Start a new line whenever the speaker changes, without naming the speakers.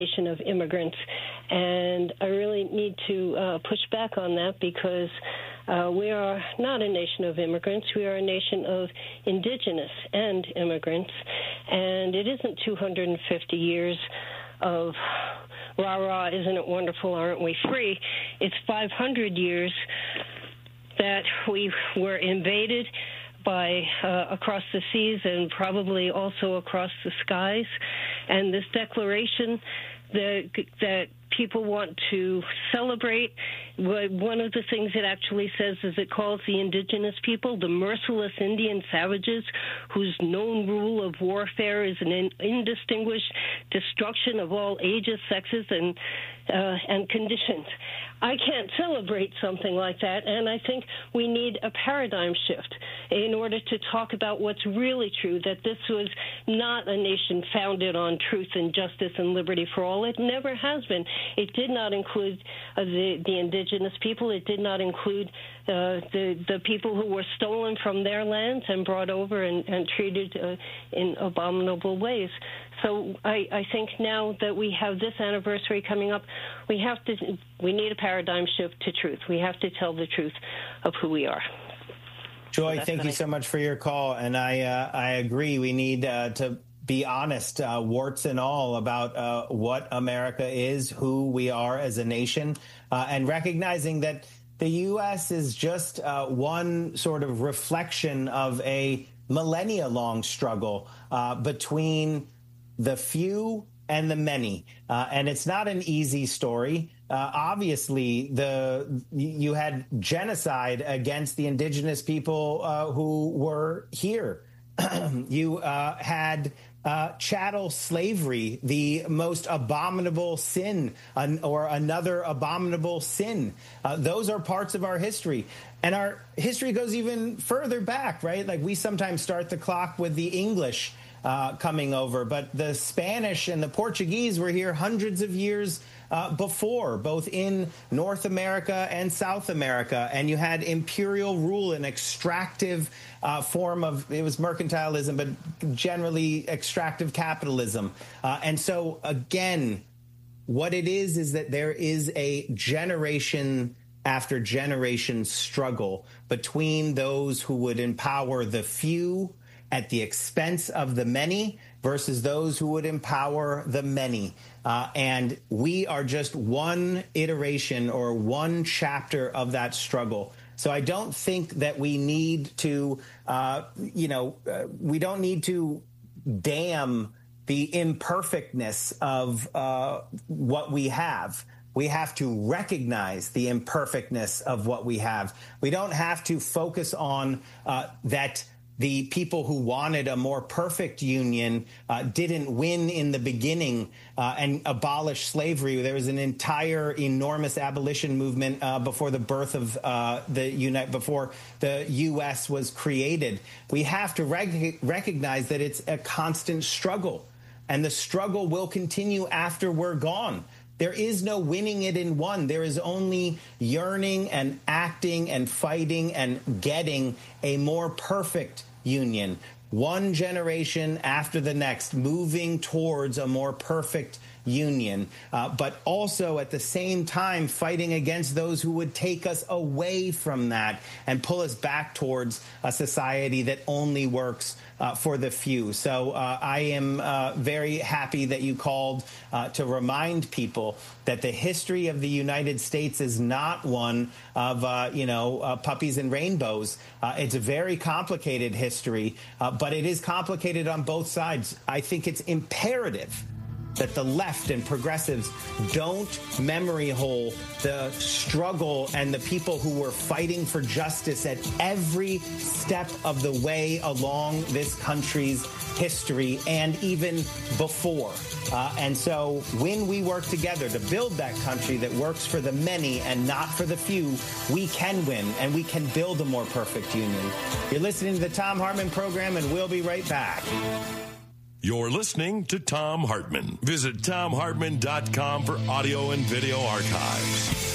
nation of immigrants, and I really need to push back on that because we are not a nation of immigrants. We are a nation of indigenous and immigrants, and it isn't 250 years of rah-rah, isn't it wonderful, aren't we free? It's 500 years that we were invaded by across the seas and probably also across the skies. And this declaration that people want to celebrate, one of the things it actually says is it calls the indigenous people the merciless Indian savages whose known rule of warfare is an indistinguished destruction of all ages, sexes, and conditions. I can't celebrate something like that, and I think we need a paradigm shift in order to talk about what's really true, that this was not a nation founded on truth and justice and liberty for all. It never has been. It did not include the indigenous people. It did not include the people who were stolen from their lands and brought over and treated in abominable ways. So I think now that we have this anniversary coming up, we need a paradigm shift to truth. We have to tell the truth of who we are.
Joy, thank you so much for your call, and I agree. We need to be honest, warts and all, about what America is, who we are as a nation, and recognizing that the U.S. is just one sort of reflection of a millennia-long struggle between the few and the many. And it's not an easy story. Obviously, you had genocide against the indigenous people who were here. You had chattel slavery, the most abominable sin, or another abominable sin. Those are parts of our history. And our history goes even further back, right? Like, we sometimes start the clock with the English coming over, but the Spanish and the Portuguese were here hundreds of years before, both in North America and South America. And you had imperial rule, an extractive form of, it was mercantilism, but generally extractive capitalism. And so, again, what it is that there is a generation after generation struggle between those who would empower the few at the expense of the many versus those who would empower the many. And we are just one iteration or one chapter of that struggle. So I don't think that we need to, we don't need to damn the imperfectness of what we have. We have to recognize the imperfectness of what we have. We don't have to focus on that the people who wanted a more perfect union didn't win in the beginning and abolish slavery. There was an entire enormous abolition movement before the birth of before the U.S. was created. We have to recognize that it's a constant struggle, and the struggle will continue after we're gone. There is no winning it in one. There is only yearning and acting and fighting and getting a more perfect union, one generation after the next, moving towards a more perfect union, but also at the same time fighting against those who would take us away from that and pull us back towards a society that only works for the few. So I am very happy that you called to remind people that the history of the United States is not one of, puppies and rainbows. It's a very complicated history, but it is complicated on both sides. I think it's imperative that the left and progressives don't memory hole the struggle and the people who were fighting for justice at every step of the way along this country's history and even before. And so when we work together to build that country that works for the many and not for the few, we can win and we can build a more perfect union. You're listening to the Thom Hartmann Program, and we'll be right back.
You're listening to Thom Hartmann. Visit ThomHartmann.com for audio and video archives.